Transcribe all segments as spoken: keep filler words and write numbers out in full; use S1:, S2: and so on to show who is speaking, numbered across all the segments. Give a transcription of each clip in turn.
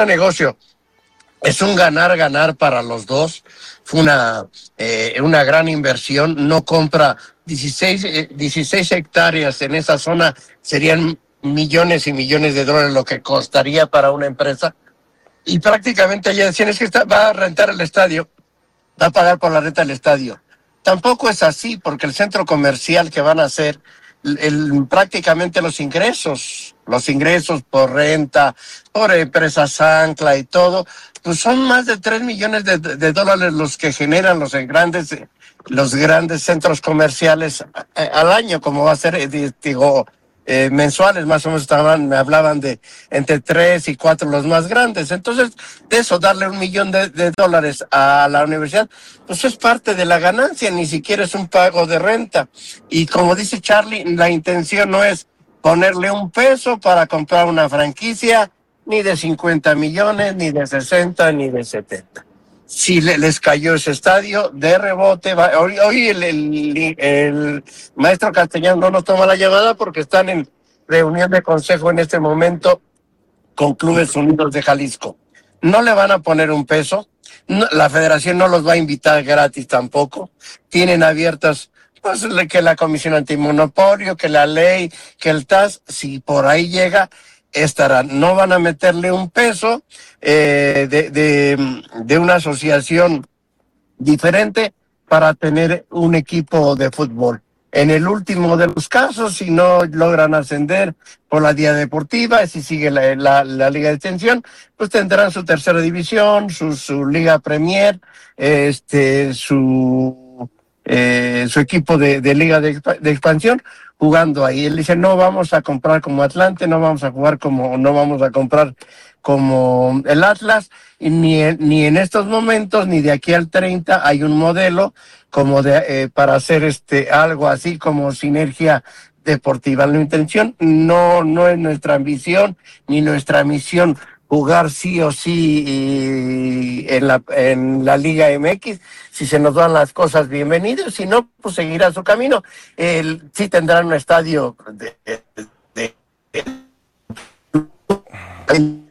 S1: negocio. Es un ganar-ganar para los dos. Fue una, eh, una gran inversión. No compra dieciséis, eh, dieciséis hectáreas en esa zona. Serían millones y millones de dólares lo que costaría para una empresa. Y prácticamente ya decían, es que está, va a rentar el estadio, va a pagar por la renta del estadio. Tampoco es así, porque el centro comercial que van a hacer, el, el, prácticamente los ingresos, los ingresos por renta, por empresas ancla y todo, pues son más de tres millones de, de dólares los que generan los grandes, los grandes centros comerciales al año, como va a ser, digo, Eh, mensuales, más o menos estaban, me hablaban de entre tres y cuatro los más grandes. Entonces, de eso, darle un millón de, de dólares a la universidad, pues es parte de la ganancia, ni siquiera es un pago de renta. Y como dice Charlie, la intención no es ponerle un peso para comprar una franquicia, ni de cincuenta millones, ni de sesenta, ni de setenta. Si les cayó ese estadio, de rebote, va, hoy, hoy el, el, el maestro Castellano no nos toma la llamada porque están en reunión de consejo en este momento con Clubes Unidos de Jalisco. No le van a poner un peso, no, la federación no los va a invitar gratis tampoco, tienen abiertas pues que la Comisión Antimonopolio, que la ley, que el T A S, si por ahí llega, estarán, no van a meterle un peso eh, de, de, de una asociación diferente para tener un equipo de fútbol. En el último de los casos, si no logran ascender por la Día Deportiva, si sigue la, la, la Liga de Extensión, pues tendrán su tercera división, su, su Liga Premier, este, su, eh, su equipo de, de Liga de, de Expansión, jugando ahí. Él dice, no vamos a comprar como Atlante, no vamos a jugar como, no vamos a comprar como el Atlas, y ni, ni en estos momentos, ni de aquí al treinta, hay un modelo como de, eh, para hacer este, algo así como sinergia deportiva. La intención no, no es nuestra ambición, ni nuestra misión jugar sí o sí en la, en la Liga M X. Si se nos dan las cosas, bienvenidos, si no, pues seguirá su camino. El, sí tendrán un estadio de, de, de, de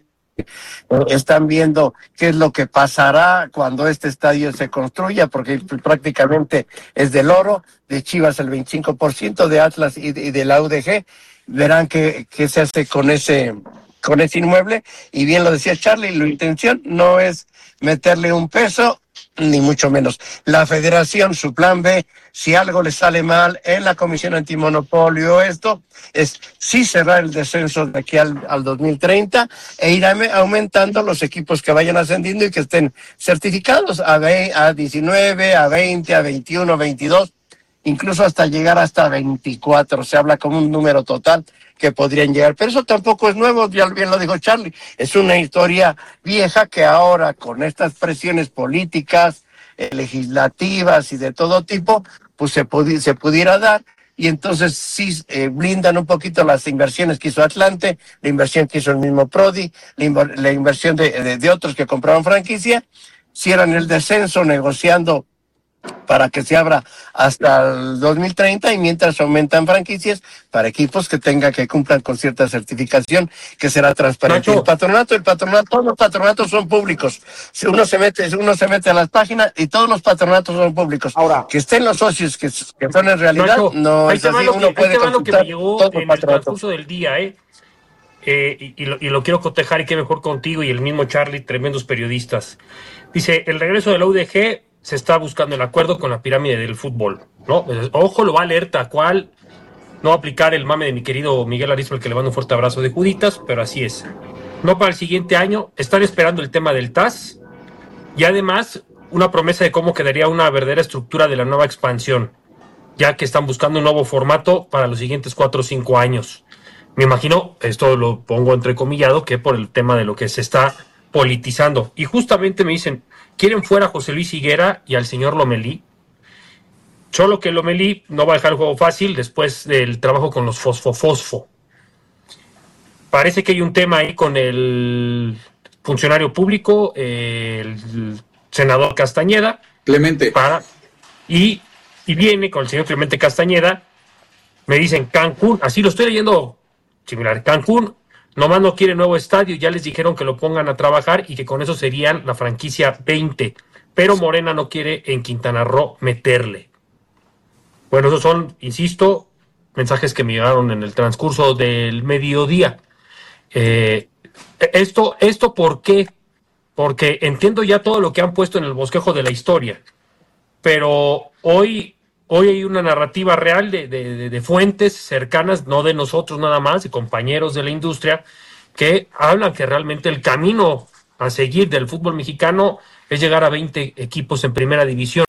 S1: están viendo qué es lo que pasará cuando este estadio se construya, porque prácticamente es del Oro, de Chivas el veinticinco por ciento, de Atlas y de, y de la U D G. Verán qué, qué se hace con ese con ese inmueble, y bien lo decía Charlie, la intención no es meterle un peso, ni mucho menos. La federación, su plan B, si algo le sale mal en la Comisión Antimonopolio, esto, es sí cerrar el descenso de aquí al, al dos mil treinta e ir aumentando los equipos que vayan ascendiendo y que estén certificados a, a diecinueve, a veinte, a veintiuno, veintidós, incluso hasta llegar hasta veinticuatro. Se habla como un número total que podrían llegar, pero eso tampoco es nuevo, ya bien lo dijo Charlie, es una historia vieja que ahora con estas presiones políticas, eh, legislativas y de todo tipo, pues se, pudi- se pudiera dar, y entonces sí eh, blindan un poquito las inversiones que hizo Atlante, la inversión que hizo el mismo Prodi, la, inv- la inversión de, de, de otros que compraron franquicia, cierran el descenso negociando para que se abra hasta el dos mil treinta, y mientras aumentan franquicias para equipos que tengan que cumplan con cierta certificación que será transparente.
S2: Nacho.
S1: El patronato, el patronato, todos los patronatos son públicos. Si uno se mete, uno se mete a las páginas y todos los patronatos son públicos.
S2: Ahora,
S1: que estén los socios que, que son en realidad,
S2: Nacho,
S1: no
S2: ahí
S1: es
S2: te va
S1: así.
S2: lo que,
S1: Uno puede
S2: ahí te va lo que me
S1: consultar
S2: llegó
S1: todos los
S2: en el
S1: patronatos.
S2: transcurso del día, ¿eh? Eh, y, y, lo, y lo quiero cotejar, y qué mejor contigo y el mismo Charlie, tremendos periodistas. Dice, el regreso de la U D G se está buscando el acuerdo con la pirámide del fútbol, ¿no? Ojo, lo va a leer tal cual, no va a aplicar el mame de mi querido Miguel Arispe, al que le mando un fuerte abrazo de Juditas, pero así es. No para el siguiente año, están esperando el tema del T A S, y además una promesa de cómo quedaría una verdadera estructura de la nueva expansión, ya que están buscando un nuevo formato para los siguientes cuatro o cinco años. Me imagino, esto lo pongo entrecomillado, que por el tema de lo que se está politizando. Y justamente me dicen, quieren fuera a José Luis Higuera y al señor Lomelí. Solo que Lomelí no va a dejar el juego fácil después del trabajo con los Fosfo-Fosfo. Parece que hay un tema ahí con el funcionario público, eh, el senador Castañeda.
S3: Clemente.
S2: Para, y, y viene con el señor Clemente Castañeda. Me dicen Cancún, así lo estoy leyendo similar. Cancún Nomás no quiere nuevo estadio, ya les dijeron que lo pongan a trabajar y que con eso serían la franquicia veinte. Pero Morena no quiere en Quintana Roo meterle. Bueno, esos son, insisto, mensajes que me llegaron en el transcurso del mediodía. Eh, esto, ¿Esto por qué? Porque entiendo ya todo lo que han puesto en el bosquejo de la historia, pero hoy, hoy hay una narrativa real de, de, de fuentes cercanas, no de nosotros nada más, de compañeros de la industria, que hablan que realmente el camino a seguir del fútbol mexicano es llegar a veinte equipos en primera división.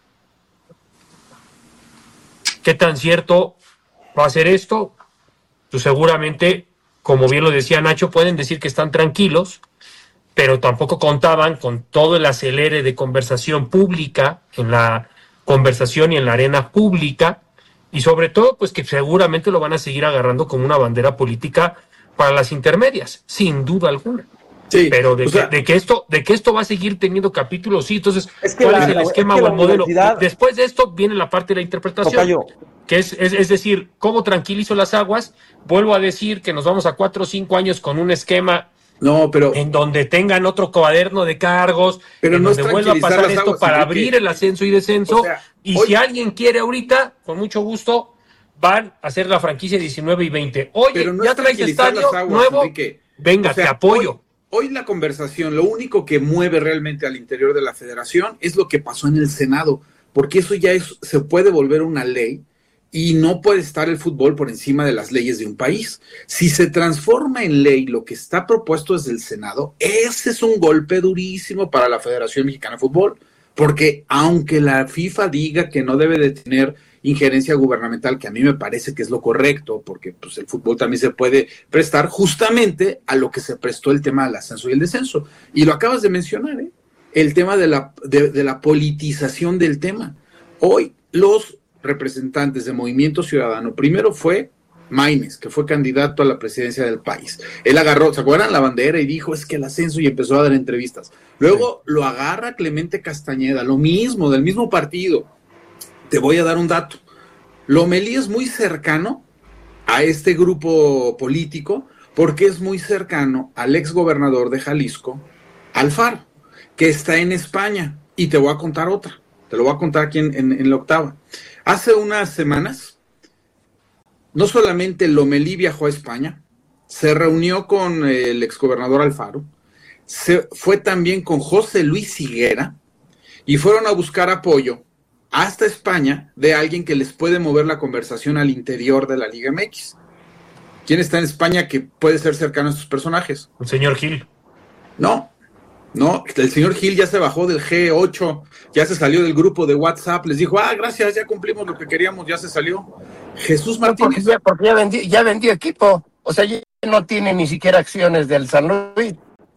S2: ¿Qué tan cierto va a ser esto? Pues seguramente, como bien lo decía Nacho, pueden decir que están tranquilos, pero tampoco contaban con todo el acelere de conversación pública, en la conversación y en la arena pública, y sobre todo, pues que seguramente lo van a seguir agarrando como una bandera política para las intermedias, sin duda alguna. Sí, pero de, que, sea, de que esto de que esto va a seguir teniendo capítulos, sí, entonces, es que ¿cuál la, es el la, esquema es que o el modelo? Después de esto viene la parte de la interpretación, Tocayo. que es, es, es decir, ¿cómo tranquilizo las aguas? Vuelvo a decir que nos vamos a cuatro o cinco años con un esquema no, pero, en donde tengan otro cuaderno de cargos, pero en no donde vuelva a pasar esto aguas, para abrir que, el ascenso y descenso, o sea, y hoy, si alguien quiere ahorita, con mucho gusto, van a hacer la franquicia diecinueve y veinte. Oye, no ya traes estadio aguas, nuevo, Enrique. Venga, o sea, te apoyo.
S3: Hoy, Hoy la conversación, lo único que mueve realmente al interior de la federación es lo que pasó en el Senado, porque eso ya es, se puede volver una ley y no puede estar el fútbol por encima de las leyes de un país. Si se transforma en ley lo que está propuesto desde el Senado, ese es un golpe durísimo para la Federación Mexicana de Fútbol, porque aunque la FIFA diga que no debe de tener injerencia gubernamental, que a mí me parece que es lo correcto, porque pues el fútbol también se puede prestar justamente a lo que se prestó el tema del ascenso y el descenso. Y lo acabas de mencionar, ¿eh? El tema de la, de, de la politización del tema. Hoy los representantes de Movimiento Ciudadano, primero fue Maínez, que fue candidato a la presidencia del país. Él agarró, ¿se acuerdan? La bandera y dijo, es que el ascenso, y empezó a dar entrevistas. Luego sí. Lo agarra Clemente Castañeda, lo mismo, del mismo partido. Te voy a dar un dato. Lomelí es muy cercano a este grupo político porque es muy cercano al ex gobernador de Jalisco, Alfaro, que está en España. Y te voy a contar otra. Te lo voy a contar aquí en, en, en la octava. Hace unas semanas, no solamente Lomelí viajó a España, se reunió con el ex gobernador Alfaro, se fue también con José Luis Higuera y fueron a buscar apoyo hasta España de alguien que les puede mover la conversación al interior de la Liga M X. ¿Quién está en España que puede ser cercano a estos personajes?
S2: El señor Gil.
S3: No, no, el señor Gil ya se bajó del G ocho, ya se salió del grupo de WhatsApp, les dijo, ah, gracias, ya cumplimos lo que queríamos, ya se salió. Jesús Martínez.
S1: Porque ya, porque ya, vendió, ya vendió equipo, o sea, ya no tiene ni siquiera acciones del San Luis.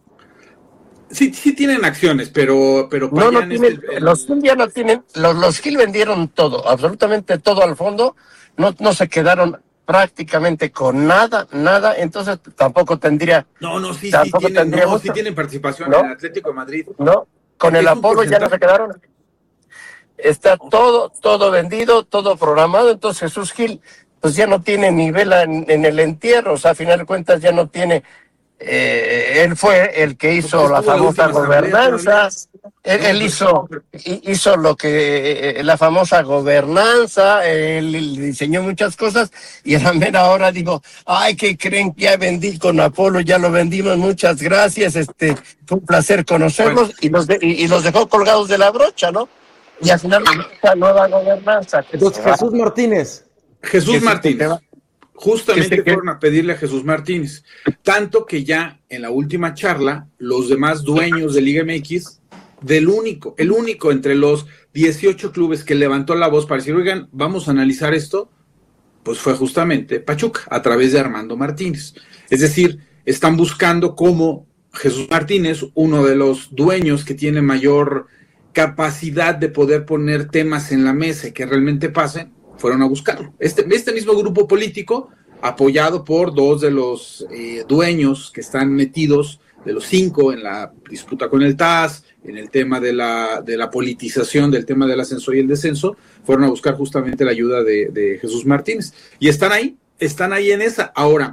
S3: Sí, sí tienen acciones, pero... pero
S1: no, no tienen, el, el... los Gil ya no tienen, los, los Gil vendieron todo, absolutamente todo al fondo, no, no se quedaron prácticamente con nada, nada, entonces tampoco tendría...
S3: No, no, sí, sí tienen, no, sí tienen participación ¿no? en el Atlético de Madrid.
S1: No, con el Apolo ya no se quedaron. Está todo, todo vendido, todo programado, entonces Jesús Gil pues ya no tiene ni vela en, en el entierro, o sea, a final de cuentas ya no tiene... Eh, él fue el que hizo la famosa la gobernanza, él, él hizo hizo lo que la famosa gobernanza, él diseñó muchas cosas y a la mera hora digo, ay, que creen que ya vendí con Apolo, ya lo vendimos, muchas gracias, este fue un placer conocerlos, bueno. y los de, y, y los dejó colgados de la brocha, ¿no? Y al final esta nueva gobernanza.
S4: Entonces, Jesús Martínez.
S3: Jesús Martínez. Justamente fueron a pedirle a Jesús Martínez, tanto que ya en la última charla, los demás dueños de Liga M X, del único, el único entre los dieciocho clubes que levantó la voz para decir, oigan, vamos a analizar esto, pues fue justamente Pachuca, a través de Armando Martínez. Es decir, están buscando cómo Jesús Martínez, uno de los dueños que tiene mayor capacidad de poder poner temas en la mesa y que realmente pasen, fueron a buscarlo. Este, este mismo grupo político, apoyado por dos de los eh, dueños que están metidos, de los cinco, en la disputa con el T A S, en el tema de la, de la politización del tema del ascenso y el descenso, fueron a buscar justamente la ayuda de, de Jesús Martínez. Y están ahí, están ahí en esa. Ahora,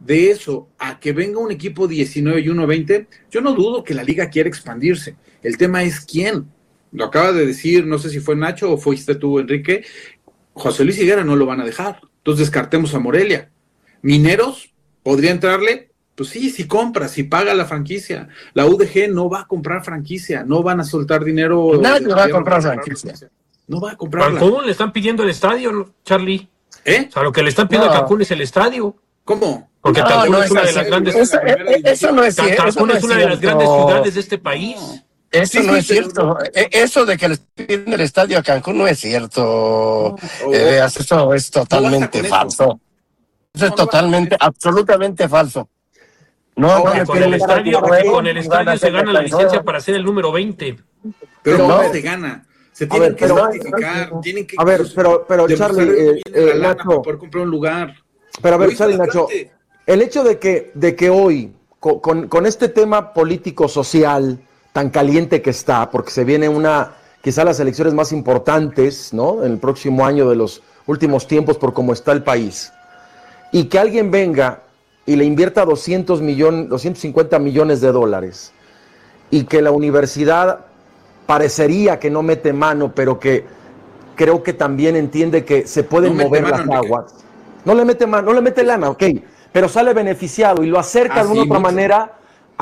S3: de eso a que venga un equipo diecinueve y uno veinte, yo no dudo que la liga quiera expandirse. El tema es quién. Lo acaba de decir, no sé si fue Nacho o fuiste tú, Enrique. José Luis Higuera no lo van a dejar. Entonces descartemos a Morelia. Mineros, ¿podría entrarle? Pues sí, si compra, si paga la franquicia. La U D G no va a comprar franquicia, no van a soltar dinero.
S1: Nadie va a comprar franquicia.
S3: franquicia. No va a comprarla.
S2: Cancún le están pidiendo el estadio, Charlie.
S3: ¿Eh?
S2: O sea, lo que le están pidiendo
S1: No.
S2: a Cancún es el estadio.
S3: ¿Cómo?
S2: Porque
S1: No,
S2: Cancún
S1: no
S2: es una
S1: es
S2: de las
S1: así.
S2: grandes.
S1: Eso, eh, eso no es cierto.
S2: Cancún
S1: no
S2: es una de las
S1: cierto.
S2: grandes ciudades de este país.
S1: Eso
S3: Sí,
S1: no
S3: sí,
S1: es
S3: pero
S1: cierto.
S3: no.
S1: Eh, Eso de que le piden el estadio a Cancún no es cierto.
S3: No.
S1: Eh, veas, eso es totalmente
S3: con eso.
S1: falso. Eso
S3: No, no
S1: es
S3: basta
S1: totalmente,
S3: con eso.
S1: absolutamente falso. No,
S4: Ahora,
S1: no le
S2: Con
S1: piden
S2: el
S1: el
S2: estadio,
S1: nuevo,
S2: con el
S1: ni van a
S2: estadio se
S1: hacer
S2: gana la
S1: estadio
S2: licencia
S1: nuevo.
S2: para ser el número veinte.
S3: Pero
S1: No.
S3: ¿cómo se gana? Se
S4: A
S3: tienen
S4: ver,
S3: que
S4: pero-
S3: certificar, tienen que
S4: A ver, pero, pero
S3: demostrar
S4: Charlie,
S3: de dónde
S4: eh,
S3: viene la
S4: eh,
S3: lana
S4: Nacho,
S3: para poder comprar un lugar.
S4: pero a
S3: Lo
S4: ver,
S3: hizo
S4: Charlie,
S3: el
S4: Nacho,
S3: Atlante.
S4: el hecho de que, de que hoy, con, con, con este tema político-social tan caliente que está, porque se viene una, quizá las elecciones más importantes, ¿no? En el próximo año de los últimos tiempos por cómo está el país, y que alguien venga y le invierta doscientos millones, doscientos cincuenta millones de dólares, y que la universidad parecería que no mete mano, pero que creo que también entiende que se pueden
S3: No mete
S4: mover
S3: mano,
S4: las
S3: Enrique.
S4: aguas. No le mete mano, no le mete lana, ok, pero sale beneficiado y lo acerca
S3: Ah,
S4: de una
S3: sí,
S4: otra
S3: mucho.
S4: manera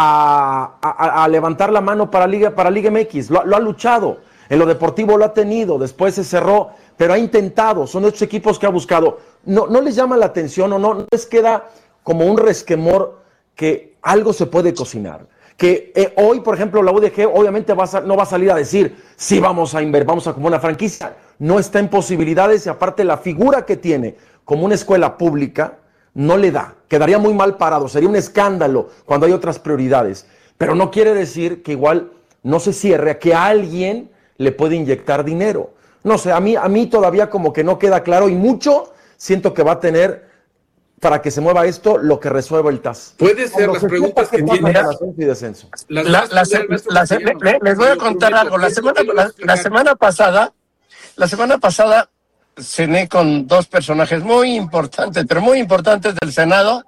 S4: a, a- a levantar la mano para Liga, para Liga M X. Lo, lo ha luchado, en lo deportivo lo ha tenido, después se cerró, pero ha intentado. Son estos equipos que ha buscado. No, no les llama la atención o no, no les queda como un resquemor que algo se puede cocinar. Que eh, hoy, por ejemplo, la U D G obviamente va a, no va a salir a decir, sí, vamos a invertir, vamos a como una franquicia. No está en posibilidades y aparte la figura que tiene como una escuela pública no le da. Quedaría muy mal parado, sería un escándalo cuando hay otras prioridades. Pero no quiere decir que igual no se cierre, a que a alguien le puede inyectar dinero. No sé, a mí, a mí todavía como que no queda claro y mucho siento que va a tener para que se mueva esto lo que resuelva el T A S.
S3: Puede ser
S4: Cuando
S3: las
S4: se
S3: preguntas
S4: sepa
S3: que
S4: qué pasa
S3: tiene.
S4: con ascenso y descenso.
S3: Las
S1: La-
S3: más
S1: la-
S3: claras,
S1: la- la-
S3: Maestro
S1: le- les voy a
S3: Yo
S1: contar
S3: prometo
S1: algo. La
S3: que
S1: semana,
S3: yo lo voy a
S1: la, la
S3: explicar.
S1: semana pasada, la semana pasada cené con dos personajes muy importantes, pero muy importantes del Senado,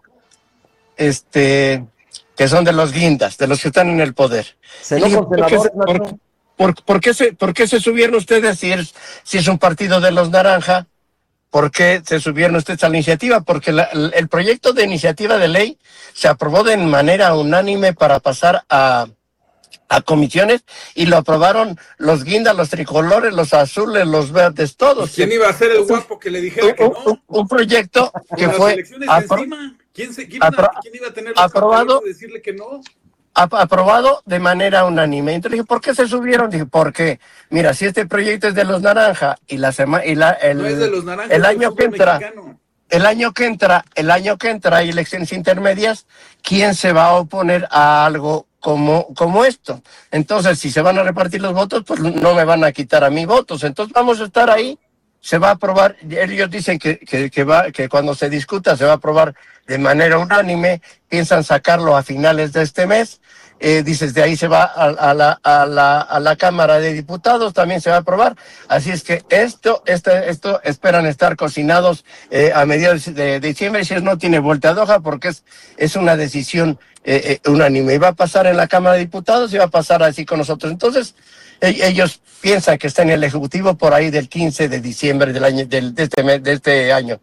S1: este, que son de los guindas, de los que están en el poder.
S4: Se
S1: Y
S4: no
S1: dije,
S4: con
S1: ¿por, qué se,
S4: senadores,
S1: por-
S4: Nacho.
S1: por- por qué se, por qué se subieron ustedes si es, si es un partido de los naranja? ¿Por qué se subieron ustedes a la iniciativa? Porque la- el proyecto de iniciativa de ley se aprobó de manera unánime para pasar a, a comisiones y lo aprobaron los guindas, los tricolores, los azules, los verdes, todos.
S3: ¿Quién iba a ser el guapo que le dijera que
S1: un, un-
S3: no?
S1: un proyecto que
S3: Con las
S1: fue
S3: elecciones
S1: apro-
S3: encima. ¿Quién, se, quién, iba,
S1: apro-
S3: quién iba a tener los
S1: aprobado-
S3: pantalones de decirle que no?
S1: ap- aprobado de manera unánime. Entonces dije, ¿por qué se subieron? Dije, porque, mira, si este proyecto es de los naranja y la semana y la el,
S3: No es de los naranjas,
S1: el
S3: es
S1: año
S3: del
S1: que
S3: fútbol
S1: entra,
S3: mexicano.
S1: el año que entra, el año que entra hay elecciones intermedias, ¿quién se va a oponer a algo como, como esto? Entonces, si se van a repartir los votos, pues no me van a quitar a mí votos. Entonces vamos a estar ahí, se va a aprobar, ellos dicen que, que, que va, que cuando se discuta se va a aprobar de manera unánime, piensan sacarlo a finales de este mes. Eh, dices, de ahí se va a, a, la, a, la, a la Cámara de Diputados, también se va a aprobar. Así es que esto, este, esto esperan estar cocinados eh, a mediados de diciembre, si es no tiene vuelta de hoja, porque es, es una decisión eh, eh, unánime. Y va a pasar en la Cámara de Diputados y va a pasar así con nosotros. Entonces, eh, ellos piensan que está en el Ejecutivo por ahí del quince de diciembre del año, del, de, este mes, de este año.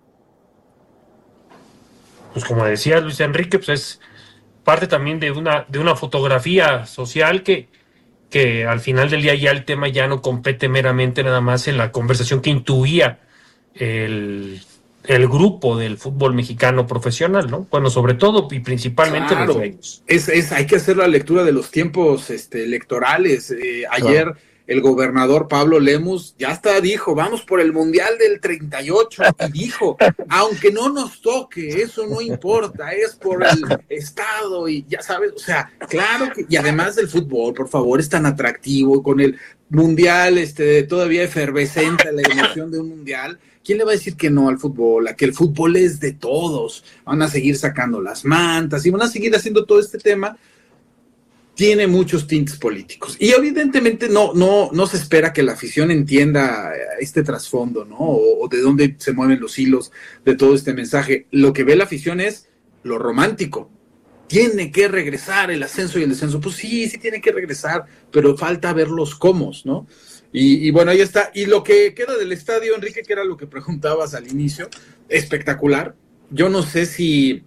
S2: Pues como decía Luis Enrique, pues es parte también de una, de una fotografía social que, que al final del día ya el tema ya no compete meramente nada más en la conversación que intuía el, el grupo del fútbol mexicano profesional, ¿no? Bueno, sobre todo y principalmente
S3: Claro.
S2: los dueños.
S3: Es, es, hay que hacer la lectura de los tiempos este, electorales. Eh, ayer
S4: Claro.
S3: el gobernador Pablo Lemus ya hasta dijo, vamos por el Mundial del treinta y ocho, y dijo, aunque no nos toque, eso no importa, es por el Estado, y ya sabes, o sea, claro que, y además del fútbol, por favor, es tan atractivo, con el Mundial este, todavía efervescente, la emoción de un Mundial. ¿Quién le va a decir que no al fútbol? A que el fútbol es de todos. Van a seguir sacando las mantas y van a seguir haciendo todo este tema. Tiene muchos tintes políticos. Y evidentemente no, no, no se espera que la afición entienda este trasfondo, ¿no? O, o de dónde se mueven los hilos de todo este mensaje. Lo que ve la afición es lo romántico. Tiene que regresar el ascenso y el descenso. Pues sí, sí tiene que regresar, pero falta ver los cómo, ¿no? Y, y bueno, ahí está. Y lo que queda del estadio, Enrique, que era lo que preguntabas al inicio, espectacular. Yo no sé si,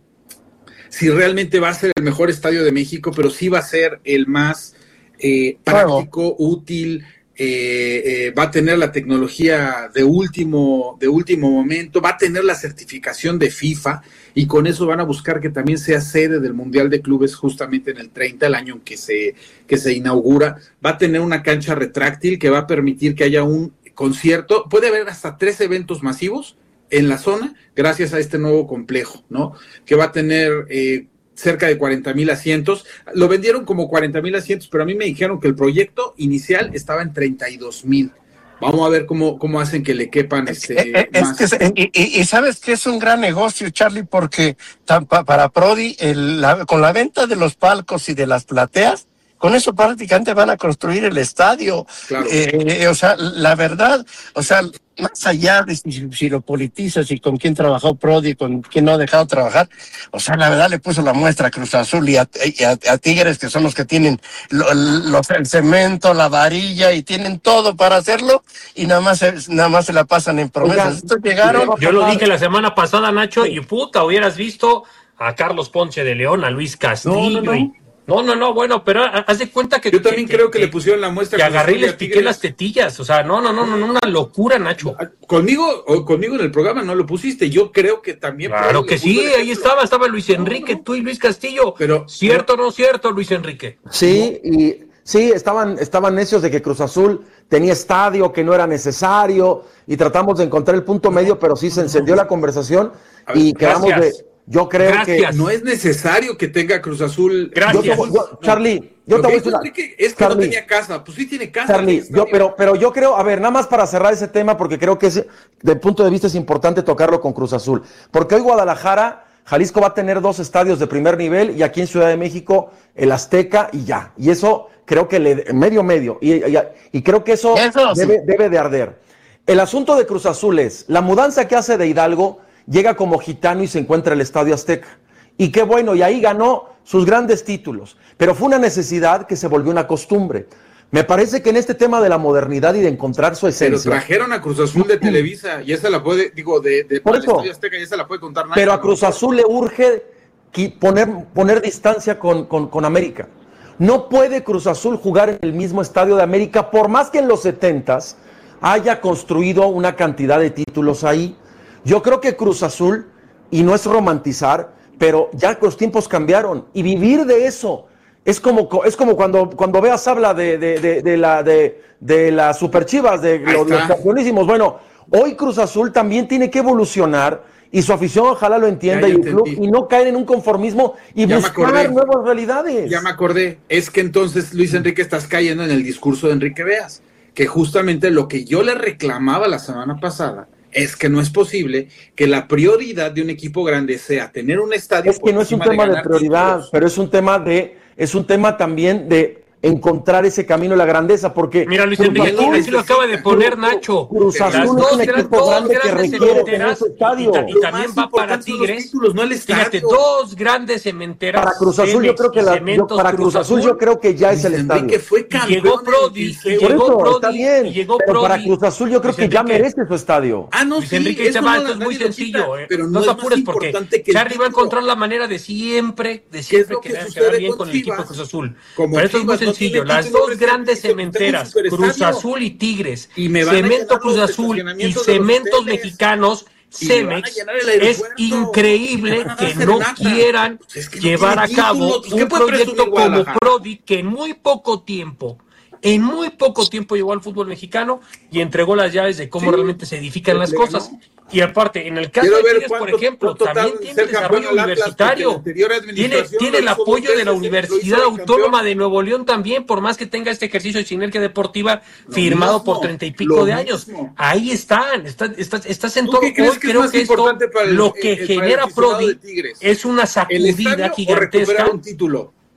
S3: si realmente va a ser el mejor estadio de México, pero sí va a ser el más eh, práctico, útil, eh, eh, va a tener la tecnología de último, de último momento, va a tener la certificación de FIFA, y con eso van a buscar que también sea sede del Mundial de Clubes justamente en el treinta, el año en que se, que se inaugura. Va a tener una cancha retráctil que va a permitir que haya un concierto, puede haber hasta tres eventos masivos en la zona gracias a este nuevo complejo, ¿no? Que va a tener eh, cerca de cuarenta mil asientos. Lo vendieron como cuarenta mil asientos, pero a mí me dijeron que el proyecto inicial estaba en treinta y dos mil. Vamos a ver cómo, cómo hacen que le quepan este
S1: es,
S3: más.
S1: Es que, y, y, y sabes que es un gran negocio, Charlie, porque para Prodi, el, la, con la venta de los palcos y de las plateas, con eso prácticamente van a construir el estadio.
S3: Claro.
S1: Eh, o sea, la verdad, o sea, más allá de si, si lo politizas y con quién trabajó Prodi, con quién no ha dejado trabajar, o sea, la verdad le puso la muestra a Cruz Azul y a, y a, a Tigres, que son los que tienen lo, lo, el cemento, la varilla, y tienen todo para hacerlo, y nada más se, nada más se la pasan en promesas. Estos llegaron.
S2: Yo lo dije la semana pasada, Nacho, y puta, hubieras visto a Carlos Ponce de León, a Luis Castillo.
S3: No, no, no.
S2: Y... No, no, no, bueno, pero haz de cuenta que...
S3: Yo también
S2: que,
S3: creo que,
S2: que
S3: le pusieron la muestra.
S2: Que agarré y les piqué las tetillas, o sea, no, no, no, no, no, una locura, Nacho.
S3: Conmigo, o conmigo en el programa no lo pusiste, yo creo que también...
S2: Claro que sí, ahí estaba, estaba Luis Enrique, no, no. tú y Luis Castillo.
S3: Pero,
S2: ¿Cierto o no cierto, Luis Enrique?
S4: Sí, y sí, estaban, estaban necios de que Cruz Azul tenía estadio, que no era necesario, y tratamos de encontrar el punto medio, pero sí se encendió la conversación y quedamos de... Yo creo
S2: Gracias.
S4: que
S3: no es necesario que tenga Cruz Azul.
S4: Gracias. Yo, yo, Charlie, yo te voy a decir una...
S3: Es que Charlie, no tenía casa, pues sí tiene casa.
S4: Charlie, yo, pero, pero yo creo, a ver, nada más para cerrar ese tema, porque creo que es, de punto de vista es importante tocarlo con Cruz Azul, porque hoy Guadalajara, Jalisco va a tener dos estadios de primer nivel, y aquí en Ciudad de México el Azteca y ya, y eso creo que le medio medio, y, y, y creo que eso, eso debe, sí. debe de arder. El asunto de Cruz Azul es la mudanza que hace de Hidalgo. Llega como gitano y se encuentra el Estadio Azteca. Y qué bueno, y ahí ganó sus grandes títulos. Pero fue una necesidad que se volvió una costumbre. Me parece que en este tema de la modernidad y de encontrar su esencia...
S3: Pero trajeron a Cruz Azul de Televisa, y esa la puede, digo, de, de
S4: Por eso,
S3: Estadio Azteca, y esa la puede contar nadie.
S4: Pero a Cruz Azul le urge poner, poner distancia con, con, con América. No puede Cruz Azul jugar en el mismo estadio de América, por más que en los setentas haya construido una cantidad de títulos ahí. Yo creo que Cruz Azul, y no es romantizar, pero ya los tiempos cambiaron, y vivir de eso es como, es como cuando, cuando Veas habla de, de, de, de, la, de, de las Superchivas, de los, los campeonísimos. Bueno, hoy Cruz Azul también tiene que evolucionar, y su afición ojalá lo entienda, y, club, y no caer en un conformismo y ya buscar nuevas realidades.
S3: Ya me acordé, es que entonces, Luis Enrique, estás cayendo en el discurso de Enrique Veas, que justamente lo que yo le reclamaba la semana pasada es que no es posible que la prioridad de un equipo grande sea tener un estadio.
S4: Es que no es un tema de, de prioridad, títulos. pero es un tema de, es un tema también de encontrar ese camino de la grandeza, porque...
S2: Mira, Luis Enrique, así lo acaba de poner Nacho.
S4: Cruz Azul es un equipo grande que requiere tener su estadio.
S2: Y, y también va para Tigres.
S3: Títulos, no el
S2: Fíjate, dos grandes cementeras.
S4: Para Cruz Azul yo creo que la, yo, para Cruz Azul yo creo que ya es el estadio.
S3: Que fue
S2: llegó Prodi, y llegó Prodi,
S4: está bien,
S2: y llegó
S4: pero
S2: Prodi,
S4: para Cruz Azul yo creo que ya merece su estadio.
S3: Ah, no,
S2: Luis Enrique, esto es muy sencillo, no te apures porque Charlie va a encontrar la manera de siempre, de siempre quedar bien con el equipo de Cruz Azul. Pero esto es muy sencillo, las dos grandes cementeras, Cruz Azul y Tigres, y Cemento Cruz Azul y Cementos Mexicanos, Cemex, es increíble que no quieran llevar a cabo un proyecto como Prodi, que en muy poco tiempo, en muy poco tiempo llegó al fútbol mexicano y entregó las llaves de cómo realmente se edifican las cosas. Y aparte, en el caso de Tigres, por ejemplo, también tiene desarrollo universitario, tiene, tiene el apoyo de la Universidad Autónoma de Nuevo León también, por más que tenga este ejercicio de sinergia deportiva firmado por treinta y pico de años. Ahí están, estás, estás, estás en todo. Hoy creo que esto, lo que genera Prodi es una sacudida gigantesca.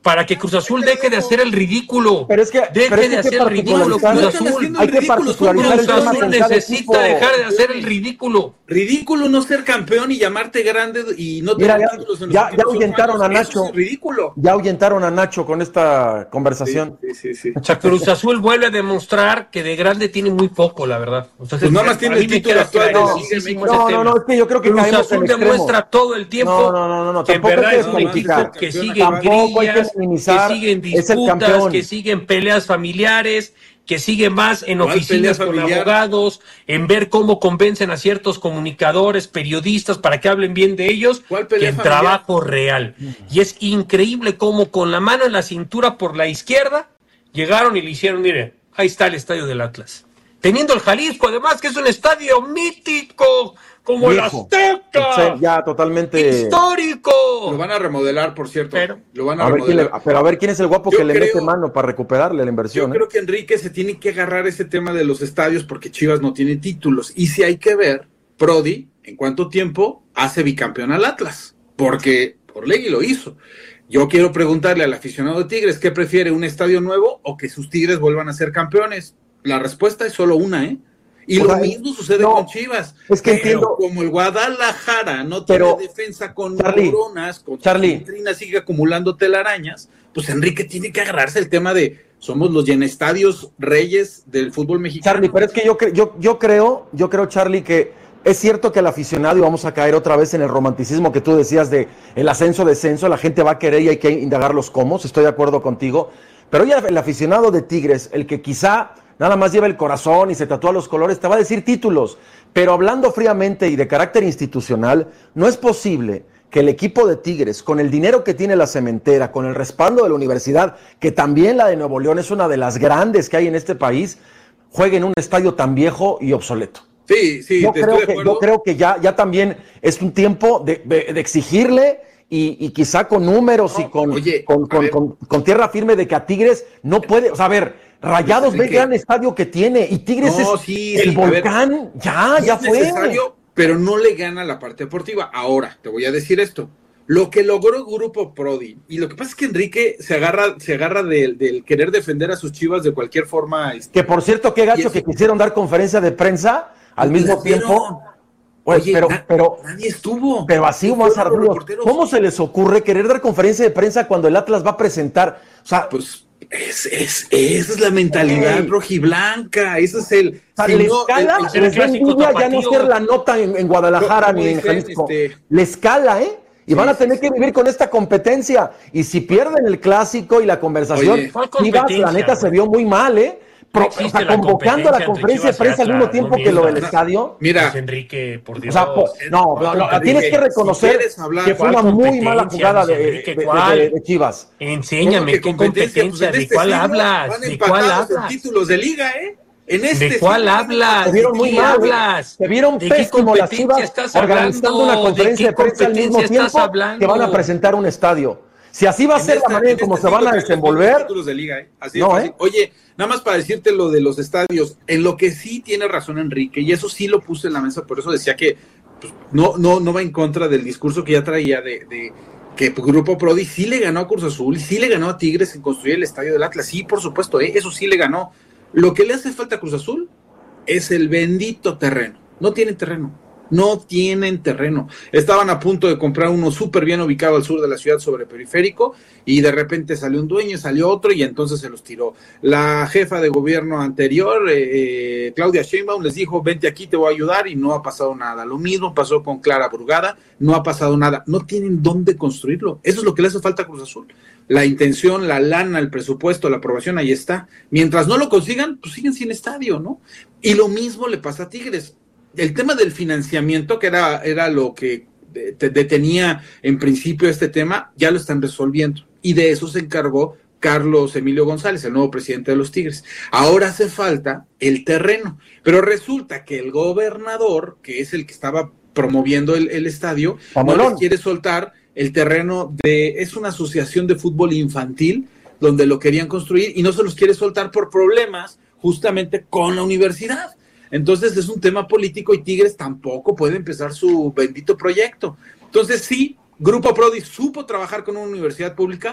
S2: para que Cruz Azul deje de hacer el ridículo.
S4: Pero es que,
S2: deje
S4: pero es que
S2: de hacer el
S4: particularizar-
S2: ridículo, Cruz Azul.
S4: Hay que particularizar
S2: Cruz
S4: el tema
S2: Azul
S4: con cada
S2: necesita
S4: equipo.
S2: dejar de hacer el ridículo.
S3: Ridículo no ser campeón y llamarte grande y no
S4: Mira,
S3: tener
S4: ya,
S3: títulos en los
S4: ya, ya
S3: últimos
S4: ahuyentaron a
S3: años. Eso
S4: Nacho.
S3: es ridículo.
S4: Ya ahuyentaron a Nacho con esta conversación.
S3: Sí, sí, sí.
S2: O sea, Cruz Azul vuelve a demostrar que de grande tiene muy poco, la verdad. O sea,
S3: Pues nada más
S2: a
S3: tiene
S2: mí
S3: el
S2: me
S3: título
S2: queda
S3: actual de la
S2: clarísimo
S3: Liga
S2: ese
S4: No,
S2: tema.
S4: no, no, es que yo creo que
S2: Cruz
S4: caemos
S2: Azul
S4: en extremo.
S2: demuestra todo el tiempo
S4: No, no, no, no, no,
S2: que en
S4: tampoco
S2: verdad
S4: hay
S2: es
S4: que
S2: un equipo
S4: calificar.
S2: que sigue en
S4: Tampoco hay que
S2: grillas, que
S4: minimizar.
S2: sigue en
S4: Es el
S2: disputas,
S4: campeón.
S2: que sigue en peleas familiares, que sigue más en
S3: ¿Cuál
S2: oficinas
S3: pelea
S2: con
S3: familiar?
S2: abogados, en ver cómo convencen a ciertos comunicadores, periodistas, para que hablen bien de ellos,
S3: ¿Cuál
S2: que
S3: pelea
S2: en
S3: familiar?
S2: trabajo real. Y es increíble cómo con la mano en la cintura por la izquierda llegaron y le hicieron, mire, ahí está el estadio del Atlas. Teniendo el Jalisco, además, que es un estadio mítico, como el
S4: Viejo.
S2: Azteca.
S4: Ya totalmente.
S2: ¡Histórico!
S3: Lo van a remodelar, por cierto.
S2: Pero-
S3: lo van a,
S4: A ver quién le-
S3: remodelar.
S4: pero a ver quién es el guapo
S3: Yo
S4: que le
S3: creo-
S4: mete mano para recuperarle la
S3: Yo
S4: inversión. ¿eh?
S3: creo que Enrique se tiene que agarrar ese tema de los estadios porque Chivas no tiene títulos. Y si hay que ver, Prodi, en cuánto tiempo hace bicampeón al Atlas. Porque Orlegui lo hizo. Yo quiero preguntarle al aficionado de Tigres, ¿qué prefiere, un estadio nuevo o que sus Tigres vuelvan a ser campeones? La respuesta es solo una, ¿eh? Y
S4: O
S3: lo
S4: sea,
S3: mismo sucede
S4: no,
S3: con Chivas.
S4: es que
S3: Pero
S4: entiendo-
S3: como el Guadalajara no
S4: Pero,
S3: tiene defensa con
S4: Charlie,
S3: neuronas, con
S4: Charlie.
S3: Trina sigue acumulando telarañas, pues Enrique tiene que agarrarse el tema de somos los llenestadios reyes del fútbol mexicano.
S4: Charlie, pero es que yo, cre- yo, yo creo, yo creo, Charlie, que es cierto que el aficionado, y vamos a caer otra vez en el romanticismo que tú decías de el ascenso-descenso, la gente va a querer y hay que indagar los cómo, estoy de acuerdo contigo, pero ya el aficionado de Tigres, el que quizá nada más lleva el corazón y se tatúa los colores, te va a decir títulos, pero hablando fríamente y de carácter institucional, no es posible que el equipo de Tigres, con el dinero que tiene la cementera, con el respaldo de la universidad, que también la de Nuevo León es una de las grandes que hay en este país, juegue en un estadio tan viejo y obsoleto.
S3: Sí, sí,
S4: Yo
S3: te
S4: creo,
S3: estoy de
S4: que,
S3: acuerdo.
S4: yo creo que ya, ya también es un tiempo de, de- de exigirle y, y quizá con números
S3: No,
S4: y con,
S3: oye,
S4: con,
S3: a
S4: con-
S3: ver.
S4: con- con tierra firme de que a Tigres no puede, o sea, a ver, Rayados
S3: Pues,
S4: ve el
S3: ¿qué?
S4: gran estadio que tiene y Tigres
S3: No,
S4: es
S3: sí,
S4: el
S3: sí, a ver.
S4: volcán, ya, ya
S3: es
S4: fue.
S3: necesario, pero no le gana la parte deportiva. Ahora, te voy a decir esto. Lo que logró el Grupo Prodi, y lo que pasa es que Enrique se agarra, se agarra del, del querer defender a sus Chivas de cualquier forma. este,
S4: Que por cierto, qué
S3: Y
S4: gacho
S3: eso-
S4: que quisieron dar conferencia de prensa al
S3: Pues
S4: mismo
S3: la dieron.
S4: tiempo. Oye,
S3: Oye,
S4: pero,
S3: na-
S4: pero,
S3: nadie estuvo.
S4: pero así
S3: No
S4: más
S3: fueron los
S4: ardidos.
S3: reporteros.
S4: ¿Cómo se les ocurre querer dar conferencia de prensa cuando el Atlas va a presentar? O sea,
S3: Pues es, es, esa es la mentalidad
S4: Ey.
S3: rojiblanca, ese es el...
S4: O sea,
S3: si
S4: les
S3: no,
S4: cala,
S3: el- el-
S2: el
S4: les da
S2: clásico
S4: envidia ya no
S2: tapatío.
S4: ser la nota en, en Guadalajara
S3: Como
S4: ni en
S3: dicen,
S4: Jalisco.
S3: este-
S4: Les cala, ¿eh? Y
S3: Sí,
S4: van a
S3: sí,
S4: tener
S3: sí.
S4: que vivir con esta competencia. Y si pierden el clásico y la conversación,
S3: Oye,
S2: ¿cuál
S4: Chivas, la
S2: competencia,
S4: neta,
S2: güey?
S4: se vio muy mal, ¿eh? Pro-
S2: No
S4: o
S2: existe
S4: sea,
S2: la
S4: convocando a la
S2: competencia entre
S4: conferencia de
S2: Chivas y
S4: prensa al mismo
S2: Atlas,
S4: tiempo
S2: no
S4: que lo del
S2: mientas.
S4: estadio.
S3: Mira,
S2: Pues, Enrique, por Dios.
S4: O sea, po- no, no, no,
S3: Enrique,
S4: tienes que
S3: si
S4: reconocer
S3: quieres hablar-
S4: que fue
S2: ¿cuál
S4: una muy mala
S2: competencia,
S4: jugada de,
S2: Luis Enrique,
S4: de- de-
S2: cuál?
S4: de- de Chivas.
S2: Enséñame
S3: ¿cómo que
S2: qué
S3: competencia?
S2: competencia,
S3: Pues en
S2: ¿de
S3: este
S2: cuál
S3: siglo
S2: hablas?
S3: van
S2: ¿De cuál
S3: empatados en
S2: hablas?
S3: títulos de liga, ¿eh? En este
S2: ¿De cuál
S3: siglo van
S2: hablas?
S4: Se vieron
S2: ¿De
S4: muy
S2: qué
S4: mal,
S2: hablas?
S4: se vieron
S2: ¿De qué
S4: pésimo las
S2: competencia
S4: Chivas
S2: estás
S4: organizando
S2: hablando?
S4: una conferencia
S2: ¿De
S4: de,
S2: qué
S4: prensa al mismo
S2: competencia estás
S4: tiempo
S2: hablando?
S4: que van a presentar un estadio. Si así va a
S3: En
S4: ser
S3: esta-
S4: la manera en
S3: en
S4: cómo
S3: este
S4: se van a
S3: siglo tenemos
S4: desenvolver,
S3: títulos de liga, ¿eh? Así
S4: No,
S3: de fácil.
S4: ¿eh?
S3: Oye, nada más para decirte lo de los estadios, en lo que sí tiene razón Enrique, y eso sí lo puse en la mesa, por eso decía que pues, no, no, no va en contra del discurso que ya traía de, de que Grupo Prodi sí le ganó a Cruz Azul, sí le ganó a Tigres en construir el estadio del Atlas, sí, por supuesto, ¿eh? Eso sí le ganó. Lo que le hace falta a Cruz Azul es el bendito terreno. No tienen terreno. No tienen terreno. Estaban a punto de comprar uno súper bien ubicado al sur de la ciudad sobre periférico y de repente salió un dueño, salió otro y entonces se los tiró. La jefa de gobierno anterior, eh, Claudia Sheinbaum, les dijo, vente aquí, te voy a ayudar y no ha pasado nada. Lo mismo pasó con Clara Brugada, no ha pasado nada. No tienen dónde construirlo. Eso es lo que le hace falta a Cruz Azul. La intención, la lana, el presupuesto, la aprobación, ahí está. Mientras no lo consigan, pues siguen sin estadio, ¿no? Y lo mismo le pasa a Tigres. El tema del financiamiento, que era, era lo que te detenía en principio este tema, ya lo están resolviendo. Y de eso se encargó Carlos Emilio González, el nuevo presidente de los Tigres. Ahora hace falta el terreno. Pero resulta que el gobernador, que es el que estaba promoviendo el, el estadio,
S4: Pamelón.
S3: no les quiere soltar el terreno de... Es una asociación de fútbol infantil donde lo querían construir y no se los quiere soltar por problemas justamente con la universidad. Entonces es un tema político y Tigres tampoco puede empezar su bendito proyecto. Entonces sí, Grupo Prodi supo trabajar con una universidad pública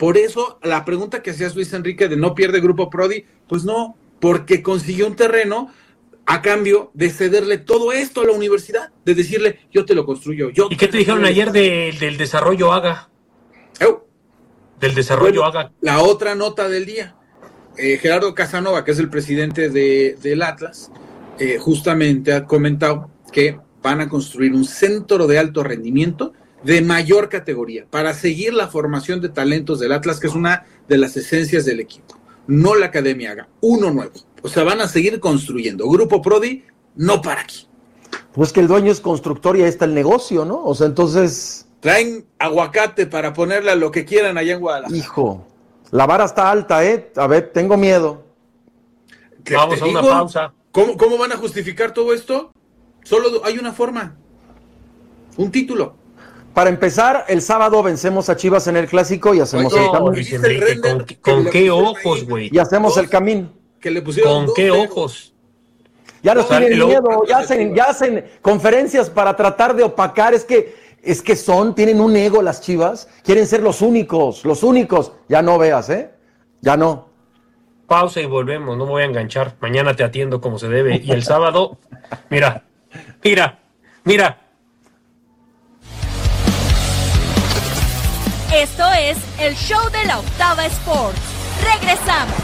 S3: Por eso la pregunta que hacías Luis Enrique de no pierde Grupo Prodi, pues no, porque consiguió un terreno a cambio de cederle todo esto a la universidad, de decirle, yo te lo construyo. Yo
S2: ¿Y qué te dijeron ayer de, del desarrollo Haga?
S3: Oh.
S2: Del desarrollo
S3: bueno,
S2: Haga.
S3: La otra nota del día. Eh, Gerardo Casanova, que es el presidente de, del Atlas, eh, justamente ha comentado que van a construir un centro de alto rendimiento de mayor categoría para seguir la formación de talentos del Atlas, que es una de las esencias del equipo. No la Academia Haga, uno nuevo. O sea, van a seguir construyendo. Grupo Prodi no para aquí.
S4: Pues que el dueño es constructor y ahí está el negocio, ¿no? O sea, entonces...
S3: Traen aguacate para ponerle a lo que quieran allá en Guadalajara.
S4: Hijo, la vara está alta, ¿eh? A ver, tengo miedo.
S3: Te,
S2: Vamos
S3: te
S2: a
S3: digo,
S2: una pausa.
S3: ¿cómo, ¿Cómo van a justificar todo esto? Solo hay una forma. Un título.
S4: Para empezar, el sábado vencemos a Chivas en el Clásico y hacemos
S3: Oye,
S4: el camino.
S2: Luis Enrique, ¿con, con qué ojos, güey?
S4: Y hacemos
S3: Dos.
S4: el camino.
S3: Que le pusieron
S2: ¿Con
S3: dos
S2: qué
S3: dedos.
S2: ojos?
S4: Ya no
S3: No,
S4: tienen
S2: lo-
S4: miedo, ya hacen, ya hacen conferencias para tratar de opacar. Es que, es que son, tienen un ego las Chivas, quieren ser los únicos, los únicos. Ya no veas, ¿eh? Ya no.
S2: Pausa y volvemos, no me voy a enganchar. Mañana te atiendo como se debe. Y el sábado, mira, mira, mira.
S5: Esto es el show de la Octava Sports. Regresamos.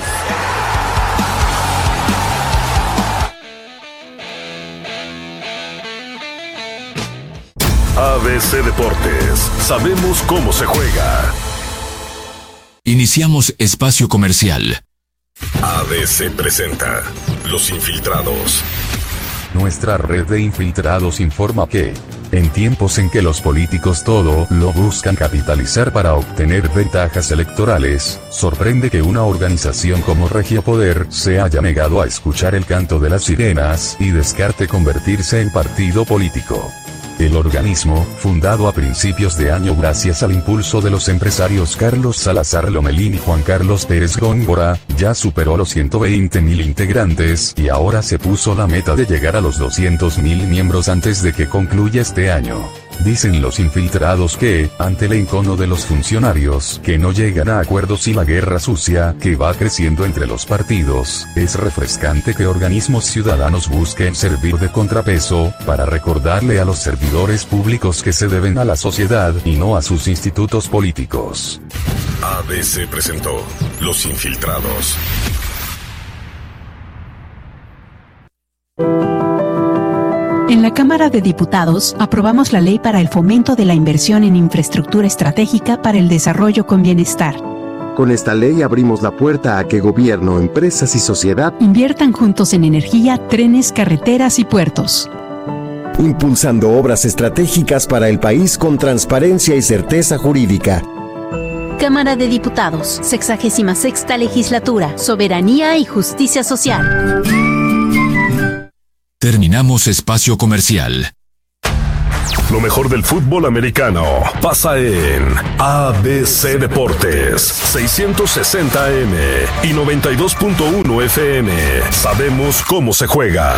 S6: A B C Deportes, sabemos cómo se juega.
S7: Iniciamos espacio comercial.
S6: A B C presenta Los Infiltrados.
S8: Nuestra red de infiltrados informa que, en tiempos en que los políticos todo lo buscan capitalizar para obtener ventajas electorales, sorprende que una organización como Regiopoder se haya negado a escuchar el canto de las sirenas y descarte convertirse en partido político. El organismo, fundado a principios de año gracias al impulso de los empresarios Carlos Salazar Lomelín y Juan Carlos Pérez Góngora, ya superó los ciento veinte mil integrantes y ahora se puso la meta de llegar a los doscientos mil miembros antes de que concluya este año. Dicen los infiltrados que, ante el encono de los funcionarios que no llegan a acuerdos y la guerra sucia que va creciendo entre los partidos, es refrescante que organismos ciudadanos busquen servir de contrapeso, para recordarle a los servidores públicos que se deben a la sociedad y no a sus institutos políticos.
S6: A B C presentó Los Infiltrados.
S9: En la Cámara de Diputados aprobamos la ley para el fomento de la inversión en infraestructura estratégica para el desarrollo con bienestar.
S10: Con esta ley abrimos la puerta a que gobierno, empresas y sociedad
S9: inviertan juntos en energía, trenes, carreteras y puertos.
S10: impulsando obras estratégicas para el país con transparencia y certeza jurídica.
S5: Cámara de Diputados, sexagésima sexta legislatura, soberanía y justicia social.
S7: Terminamos espacio comercial.
S6: Lo mejor del fútbol americano pasa en A B C Deportes, seiscientos sesenta A M y noventa y dos punto uno F M. Sabemos cómo se juega.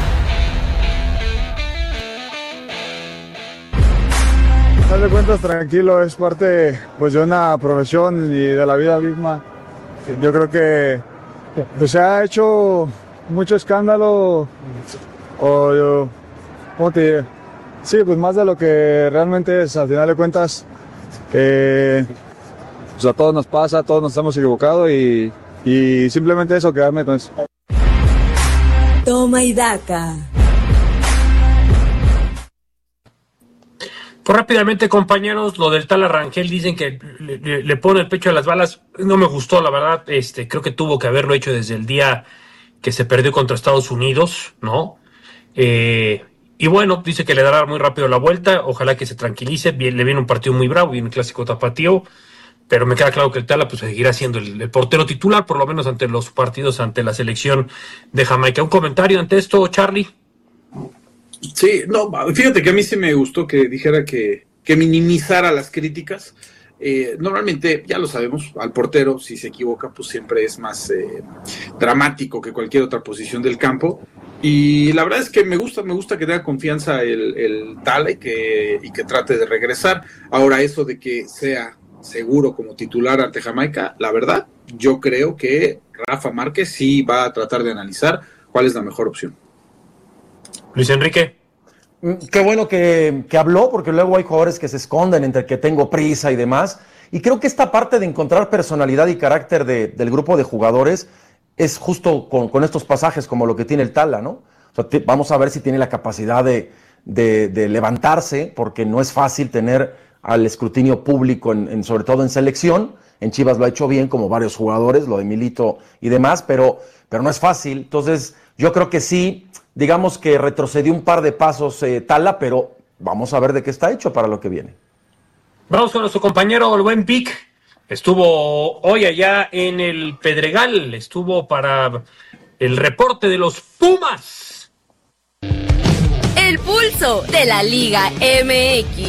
S11: Al de cuentas, tranquilo, es parte pues de una profesión y de la vida misma. Yo creo que pues, se ha hecho mucho escándalo, o yo, ¿cómo te diré? Sí, pues más de lo que realmente es, al final de cuentas, eh, pues a todos nos pasa, a todos nos hemos equivocado y, y simplemente eso, quedarme con eso.
S12: Toma y daca.
S2: Pues rápidamente, compañeros, lo del tal Arrangel, dicen que le, le, le pone el pecho a las balas. No me gustó, la verdad. Este, creo que tuvo que haberlo hecho desde el día que se perdió contra Estados Unidos, ¿no? Eh, y bueno, dice que le dará muy rápido la vuelta. Ojalá que se tranquilice. Bien, le viene un partido muy bravo, viene un clásico tapatío. Pero me queda claro que el Tala pues seguirá siendo el, el portero titular, por lo menos ante los partidos ante la selección de Jamaica. ¿Un comentario ante esto, Charlie?
S3: Sí, no, fíjate que a mí sí me gustó que dijera que, que minimizara las críticas. Eh, normalmente, ya lo sabemos, al portero, si se equivoca, pues siempre es más eh, dramático que cualquier otra posición del campo. Y la verdad es que me gusta, me gusta que tenga confianza el, el Tala y que, y que trate de regresar. Ahora, eso de que sea seguro como titular ante Jamaica, la verdad, yo creo que Rafa Márquez sí va a tratar de analizar cuál es la mejor opción.
S2: Luis Enrique.
S4: Qué bueno que, que habló, porque luego hay jugadores que se esconden entre que tengo prisa y demás. Y creo que esta parte de encontrar personalidad y carácter de, del grupo de jugadores es justo con, con estos pasajes como lo que tiene el Tala, ¿no? O sea, te, vamos a ver si tiene la capacidad de, de, de levantarse, porque no es fácil tener al escrutinio público, en, en, sobre todo en selección. En Chivas lo ha hecho bien, como varios jugadores, lo de Milito y demás, pero, pero no es fácil. Entonces, yo creo que sí, digamos que retrocedió un par de pasos eh, Tala, pero vamos a ver de qué está hecho para lo que viene.
S2: Vamos con nuestro compañero, el buen Pic. Estuvo hoy allá en el Pedregal, estuvo para el reporte de los Pumas.
S12: El pulso de la Liga M X.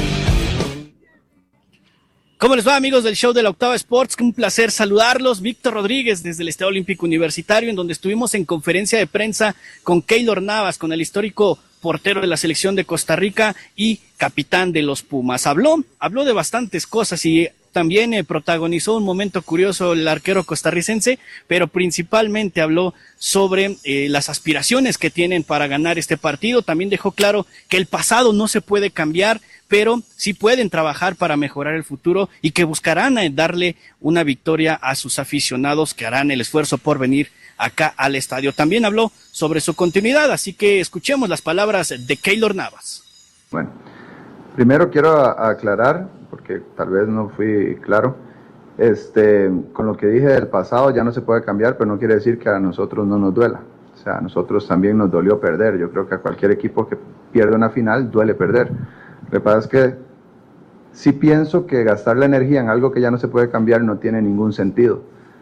S13: ¿Cómo les va, amigos del show de la Octava Sports? Un placer saludarlos. Víctor Rodríguez desde el Estadio Olímpico Universitario, en donde estuvimos en conferencia de prensa con Keylor Navas, con el histórico portero de la selección de Costa Rica y capitán de los Pumas. Habló, habló de bastantes cosas y también eh, protagonizó un momento curioso el arquero costarricense, pero principalmente habló sobre eh, las aspiraciones que tienen para ganar este partido. También dejó claro que el pasado no se puede cambiar, pero sí pueden trabajar para mejorar el futuro y que buscarán eh, darle una victoria a sus aficionados que harán el esfuerzo por venir acá al estadio. También habló sobre su continuidad, así que escuchemos las palabras de Keylor Navas.
S14: Bueno, primero quiero a- aclarar, porque tal vez no fui claro, este, con lo que dije del pasado ya no se puede cambiar, pero no quiere decir que a nosotros no nos duela. O sea, a nosotros también nos dolió perder. Yo creo que a cualquier equipo que pierde una final duele perder. Lo que pasa es que sí pienso que gastar la energía en algo que ya no se puede cambiar no tiene ningún sentido.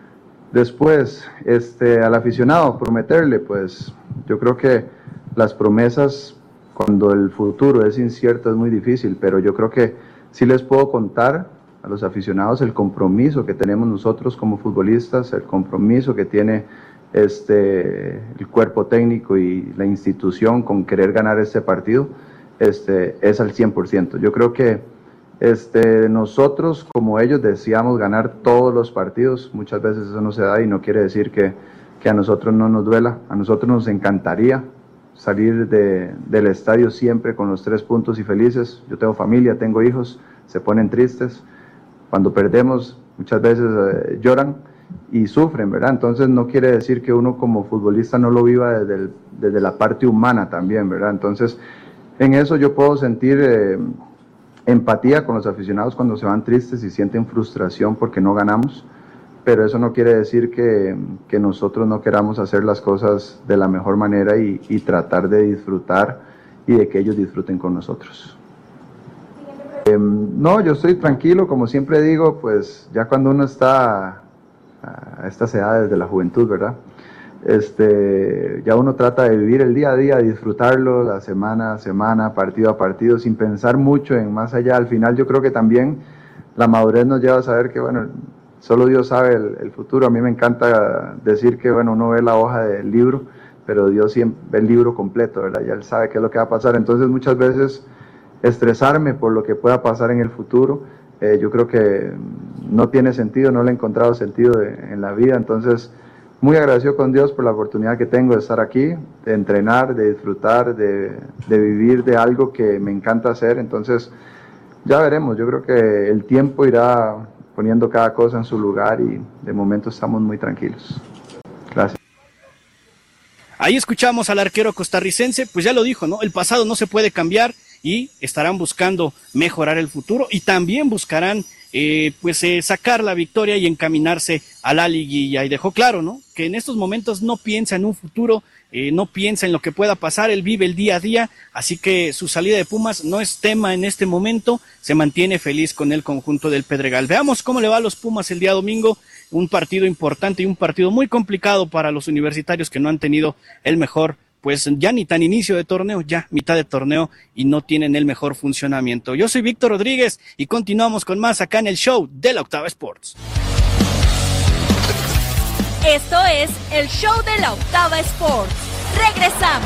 S14: Después, este, al aficionado, prometerle, pues yo creo que las promesas cuando el futuro es incierto es muy difícil, pero yo creo que sí les puedo contar a los aficionados el compromiso que tenemos nosotros como futbolistas, el compromiso que tiene este, el cuerpo técnico y la institución con querer ganar este partido, este, es al cien por ciento. Yo creo que Este, nosotros, como ellos, deseamos ganar todos los partidos. Muchas veces eso no se da y no quiere decir que, que a nosotros no nos duela. A nosotros nos encantaría salir de, del estadio siempre con los tres puntos y felices. Yo tengo familia, tengo hijos, se ponen tristes. Cuando perdemos, muchas veces eh, lloran y sufren, ¿verdad? Entonces no quiere decir que uno como futbolista no lo viva desde, el, desde la parte humana también, ¿verdad? Entonces, en eso yo puedo sentir Eh, empatía con los aficionados cuando se van tristes y sienten frustración porque no ganamos, pero eso no quiere decir que, que nosotros no queramos hacer las cosas de la mejor manera y, y tratar de disfrutar y de que ellos disfruten con nosotros. Eh, no, yo estoy tranquilo, como siempre digo, pues ya cuando uno está a estas edades de la juventud, ¿verdad? Este, ya uno trata de vivir el día a día, disfrutarlo, la semana a semana, partido a partido, sin pensar mucho en más allá. Al final yo creo que también la madurez nos lleva a saber que, bueno, solo Dios sabe el, el futuro. A mí me encanta decir que, bueno, uno ve la hoja del libro, pero Dios siempre ve el libro completo, ¿verdad? Ya Él sabe qué es lo que va a pasar. Entonces muchas veces estresarme por lo que pueda pasar en el futuro, eh, yo creo que no tiene sentido, no le he encontrado sentido de, en la vida. Entonces, muy agradecido con Dios por la oportunidad que tengo de estar aquí, de entrenar, de disfrutar, de, de vivir de algo que me encanta hacer. Entonces, ya veremos. Yo creo que el tiempo irá poniendo cada cosa en su lugar y de momento estamos muy tranquilos. Gracias.
S13: Ahí escuchamos al arquero costarricense, pues ya lo dijo, ¿no? El pasado no se puede cambiar y estarán buscando mejorar el futuro y también buscarán Eh, pues eh, sacar la victoria y encaminarse a la liguilla. Y dejó claro, ¿no?, que en estos momentos no piensa en un futuro, eh, no piensa en lo que pueda pasar, él vive el día a día, así que su salida de Pumas no es tema en este momento, se mantiene feliz con el conjunto del Pedregal. Veamos cómo le va a los Pumas el día domingo, un partido importante y un partido muy complicado para los universitarios que no han tenido el mejor, pues ya ni tan inicio de torneo, ya mitad de torneo y no tienen el mejor funcionamiento. Yo soy Víctor Rodríguez y continuamos con más acá en el show de la Octava Sports.
S12: Esto es el show de la Octava Sports. Regresamos.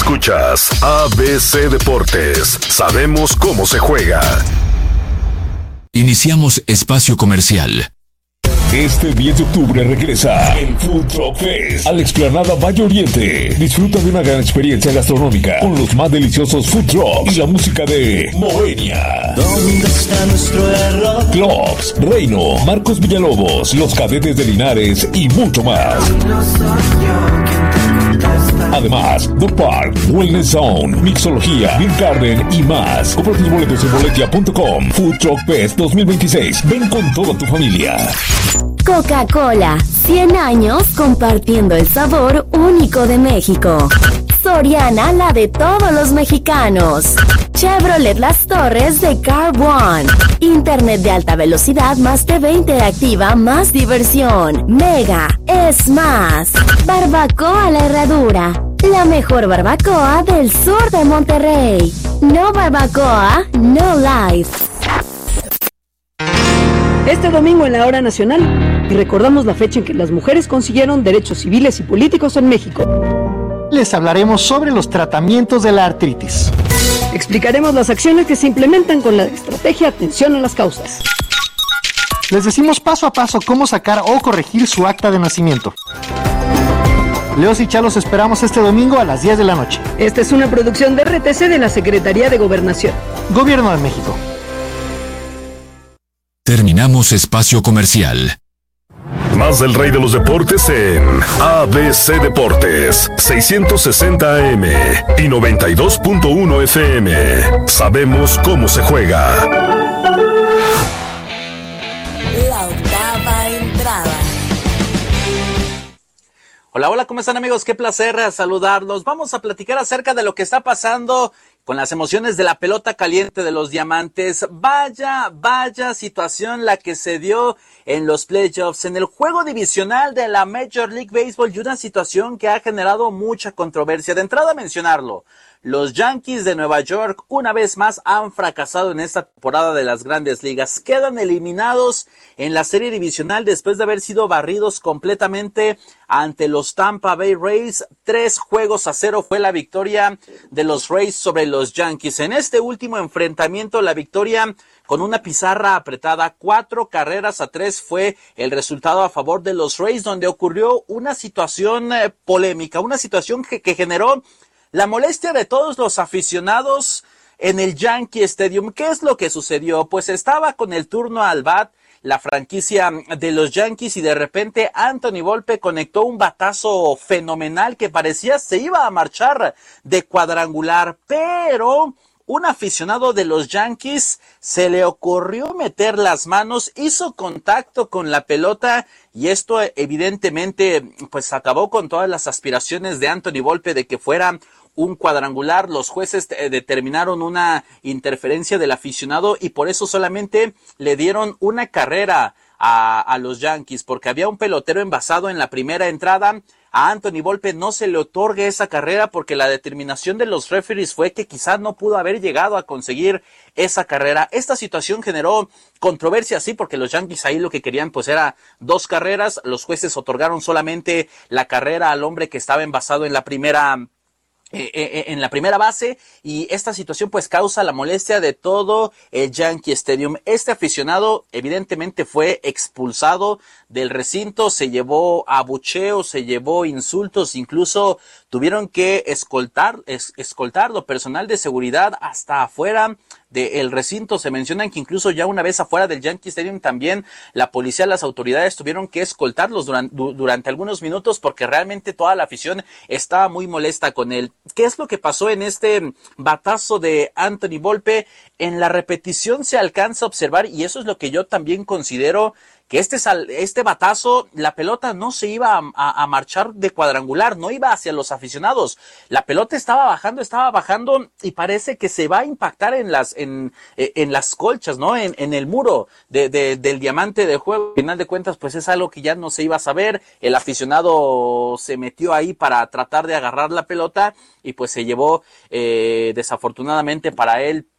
S6: Escuchas A B C Deportes. Sabemos cómo se juega.
S7: Iniciamos espacio comercial.
S15: Este diez de octubre regresa el Food Truck Fest a la explanada Valle Oriente. Disfruta de una gran experiencia gastronómica con los más deliciosos food trucks y la música de Moenia.
S16: ¿Dónde está nuestro error?
S15: Clocks, Reino, Marcos Villalobos, Los Cadetes de Linares y mucho más.
S16: No soy yo quien te contesta.
S15: Además, The Park, Wellness Zone, Mixología, Beer Garden y más. Compra tus boletos en boletia punto com. Food Truck Fest dos mil veintiséis. Ven con toda tu familia.
S17: Coca-Cola, cien años compartiendo el sabor único de México. Soriana, la de todos los mexicanos. Chevrolet Las Torres de Car One. Internet de alta velocidad más T V interactiva más diversión. Mega es más. Barbacoa La Herradura. La mejor barbacoa del sur de Monterrey. No barbacoa, no life.
S18: Este domingo en la Hora Nacional, y recordamos la fecha en que las mujeres consiguieron derechos civiles y políticos en México.
S19: Les hablaremos sobre los tratamientos de la artritis.
S18: Explicaremos las acciones que se implementan con la estrategia Atención a las Causas.
S19: Les decimos paso a paso cómo sacar o corregir su acta de nacimiento. Leos y Chalos esperamos este domingo a las diez de la noche.
S18: Esta es una producción de R T C de la Secretaría de Gobernación.
S19: Gobierno de México.
S7: Terminamos espacio comercial.
S6: Más del rey de los deportes en A B C Deportes, seiscientos sesenta A M y noventa y dos punto uno F M. Sabemos cómo se juega.
S12: La octava entrada.
S20: Hola, hola, ¿cómo están, amigos? Qué placer saludarlos. Vamos a platicar acerca de lo que está pasando con las emociones de la pelota caliente de los Diamantes. Vaya, vaya situación la que se dio en los playoffs, en el juego divisional de la Major League Baseball, y una situación que ha generado mucha controversia. De entrada, mencionarlo. Los Yankees de Nueva York una vez más han fracasado en esta temporada de las Grandes Ligas. Quedan eliminados en la serie divisional después de haber sido barridos completamente ante los Tampa Bay Rays. Tres juegos a cero fue la victoria de los Rays sobre los Yankees. En este último enfrentamiento, la victoria con una pizarra apretada, cuatro carreras a tres fue el resultado a favor de los Rays, donde ocurrió una situación eh, polémica, una situación que, que generó la molestia de todos los aficionados en el Yankee Stadium. ¿Qué es lo que sucedió? Pues estaba con el turno al bat la franquicia de los Yankees y de repente Anthony Volpe conectó un batazo fenomenal que parecía se iba a marchar de cuadrangular, pero un aficionado de los Yankees se le ocurrió meter las manos, hizo contacto con la pelota y esto evidentemente pues acabó con todas las aspiraciones de Anthony Volpe de que fuera un cuadrangular. Los jueces eh, determinaron una interferencia del aficionado y por eso solamente le dieron una carrera a, a los Yankees, porque había un pelotero envasado en la primera entrada. A Anthony Volpe no se le otorga esa carrera porque la determinación de los referees fue que quizás no pudo haber llegado a conseguir esa carrera. Esta situación generó controversia, sí, porque los Yankees ahí lo que querían pues era dos carreras. Los jueces otorgaron solamente la carrera al hombre que estaba envasado en la primera Eh, eh, en la primera base, y esta situación pues causa la molestia de todo el Yankee Stadium. Este aficionado evidentemente fue expulsado del recinto, se llevó abucheos, se llevó insultos, incluso tuvieron que escoltar, es, escoltarlo, personal de seguridad hasta afuera del recinto. Se mencionan que incluso ya una vez afuera del Yankee Stadium también la policía, las autoridades tuvieron que escoltarlos durante, durante algunos minutos porque realmente toda la afición estaba muy molesta con él. ¿Qué es lo que pasó en este batazo de Anthony Volpe? En la repetición se alcanza a observar, y eso es lo que yo también considero, que este, este batazo, la pelota no se iba a, a, a marchar de cuadrangular, no iba hacia los aficionados. La pelota estaba bajando, estaba bajando y parece que se va a impactar en las, en, en las colchas, ¿no? En, en el muro de, de, del diamante de juego. Al final de cuentas, pues es algo que ya no se iba a saber. El aficionado se metió ahí para tratar de agarrar la pelota y pues se llevó, eh, desafortunadamente para él,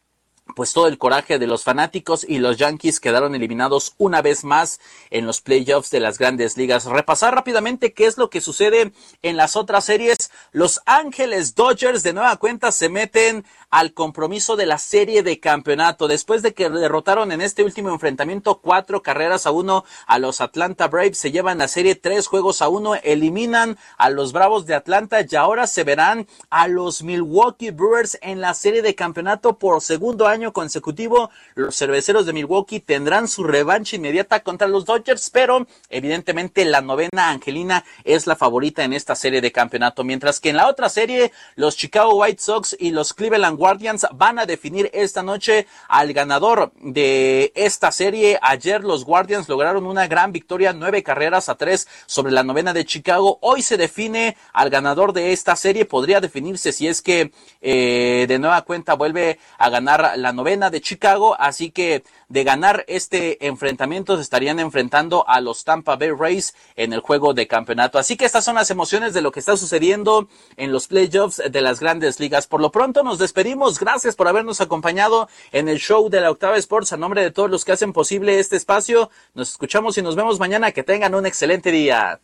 S20: pues todo el coraje de los fanáticos, y los Yankees quedaron eliminados una vez más en los playoffs de las Grandes Ligas. Repasar rápidamente qué es lo que sucede en las otras series. Los Ángeles Dodgers de nueva cuenta se meten al compromiso de la serie de campeonato después de que derrotaron en este último enfrentamiento cuatro carreras a uno a los Atlanta Braves. Se llevan la serie tres juegos a uno, eliminan a los Bravos de Atlanta y ahora se verán a los Milwaukee Brewers en la serie de campeonato por segundo año consecutivo. Los cerveceros de Milwaukee tendrán su revancha inmediata contra los Dodgers, pero evidentemente la novena angelina es la favorita en esta serie de campeonato, mientras que en la otra serie los Chicago White Sox y los Cleveland Guardians van a definir esta noche al ganador de esta serie. Ayer los Guardians lograron una gran victoria, nueve carreras a tres sobre la novena de Chicago. Hoy se define al ganador de esta serie, podría definirse si es que eh, de nueva cuenta vuelve a ganar la novena de Chicago, así que de ganar este enfrentamiento se estarían enfrentando a los Tampa Bay Rays en el juego de campeonato. Así que estas son las emociones de lo que está sucediendo en los playoffs de las Grandes Ligas. Por lo pronto nos despedimos, gracias por habernos acompañado en el show de la Octava Sports. A nombre de todos los que hacen posible este espacio, nos escuchamos y nos vemos mañana. Que tengan un excelente día.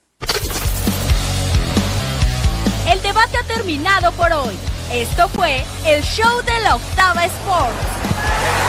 S12: El debate ha terminado por hoy. Esto fue el show de la Octava Sports.